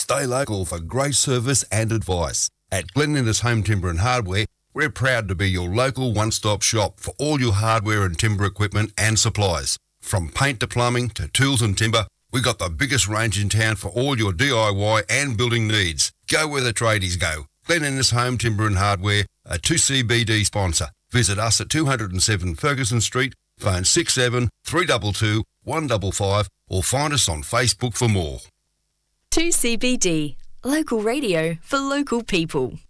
Stay local for great service and advice. At Glen Innes Home Timber and Hardware, we're proud to be your local one-stop shop for all your hardware and timber equipment and supplies. From paint to plumbing to tools and timber, we've got the biggest range in town for all your DIY and building needs. Go where the tradies go. Glen Innes Home Timber and Hardware, a 2CBD sponsor. Visit us at 207 Ferguson Street, phone 67 322 155 or find us on Facebook for more. 2CBD, local radio for local people.